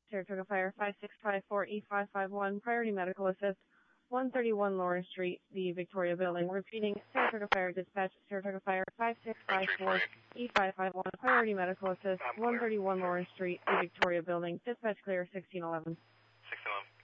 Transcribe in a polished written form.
Saratoga Fire 5654E551, Priority Medical Assist, 131 Lawrence Street, the Victoria Building. Repeating, Saratoga Fire Dispatch, Saratoga Fire 5654E551, Priority Medical Assist, 131 Lawrence Street, the Victoria Building. Dispatch clear, 1611. 1611.